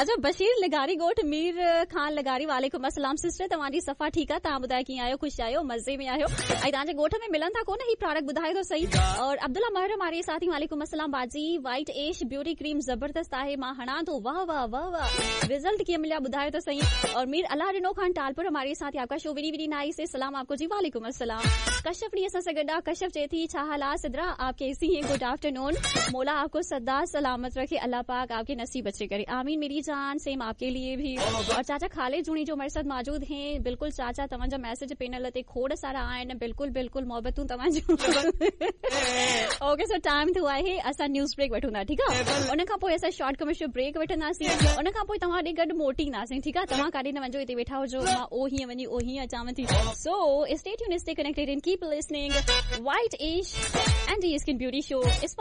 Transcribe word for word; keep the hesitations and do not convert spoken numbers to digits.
अच्छा बशीर लगारी गोठ मीर खान लगारी वालेकुम अस्सलाम सिस्टर तव्हांजी सफ़ा ठीकु आहे तव्हां ॿुधायो कीअं आहियो ख़ुशि आहियो मज़े में आहियो ऐं तव्हांजे ॻोठ में मिलनि था कोन ही प्रोडक्ट ॿुधायो तो सही और अब्दुल्ला महर हमारे साथी वालेकुम अस्सलाम बाजी वाइट एश ब्यूटी क्रीम जबरदस्त आहे मां हणा तो वाह वाह वाह वाह रिजल्ट कीअं मिलिया ॿुधायो तो सही और मीर अल्लाह रिनो खान टालपुर हमारे साथ आपका शो वेरी वेरी नाइस है सलाम आपको जी वालेकुम अस्सलाम कश्यप नी असां से गड्डा कश्यप चेथी छा हालात सिद्रा आप कैसी हैं गुड आफ्टरनून मौला आपको सदा सलामत रखे अल्लाह पाक आपके नसीब अच्छे करे आमीन मेरी जान सेम आपके लिए भी और चाचा खालिद जुणी जो हमारे साथ मौजूद हैं बिल्कुल चाचा तव्हांजा मैसेज पैनल ते खोड़ सारा आहिनि बिल्कुल बिल्कुल मोहबतूं तव्हांजूं ओके सो टाइम थियो आहे असां न्यूज़ ब्रेक वठूंदा ठीकु आहे उन खां पोइ असां शॉर्ट कमर्शियल ब्रेक वठंदासीं उन खां पोइ तव्हां ॾे गॾु मोटींदासीं ठीकु आहे तव्हां काॾे न वञो हिते वेठा हुजो मां ओ हीअं वञी ओ हीअं अचांव थी so stay tuned stay connected and keep listening white ash and D skin beauty show